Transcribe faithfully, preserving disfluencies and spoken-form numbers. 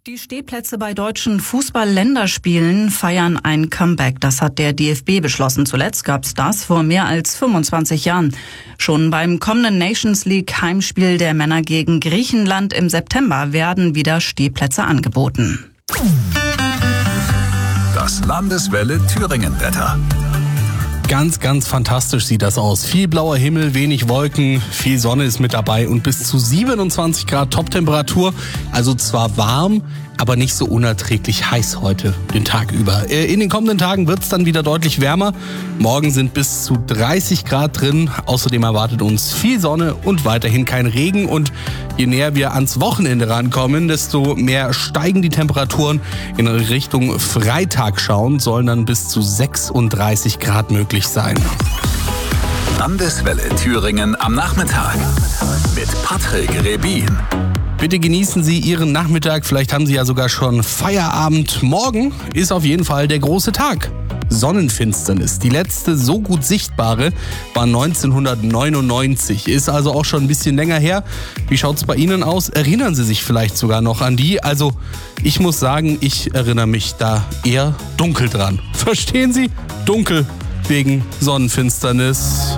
Die Stehplätze bei deutschen Fußball-Länderspielen feiern ein Comeback. Das hat der D F B beschlossen. Zuletzt gab's das vor mehr als fünfundzwanzig Jahren. Schon beim kommenden Nations League Heimspiel der Männer gegen Griechenland im September werden wieder Stehplätze angeboten. Das Landeswelle Thüringen-Wetter. Ganz, ganz fantastisch sieht das aus. Viel blauer Himmel, wenig Wolken, viel Sonne ist mit dabei und bis zu siebenundzwanzig Grad Toptemperatur. Also zwar warm, aber nicht so unerträglich heiß heute den Tag über. In den kommenden Tagen wird es dann wieder deutlich wärmer. Morgen sind bis zu dreißig Grad drin. Außerdem erwartet uns viel Sonne und weiterhin kein Regen. Und je näher wir ans Wochenende rankommen, desto mehr steigen die Temperaturen. In Richtung Freitag schauen sollen dann bis zu sechsunddreißig Grad möglich sein. Landeswelle Thüringen am Nachmittag mit Patrick Rebin. Bitte genießen Sie Ihren Nachmittag, vielleicht haben Sie ja sogar schon Feierabend. Morgen ist auf jeden Fall der große Tag. Sonnenfinsternis. Die letzte so gut sichtbare war neunzehnhundertneunundneunzig. Ist also auch schon ein bisschen länger her. Wie schaut's bei Ihnen aus? Erinnern Sie sich vielleicht sogar noch an die? Also ich muss sagen, ich erinnere mich da eher dunkel dran. Verstehen Sie? Dunkel wegen Sonnenfinsternis.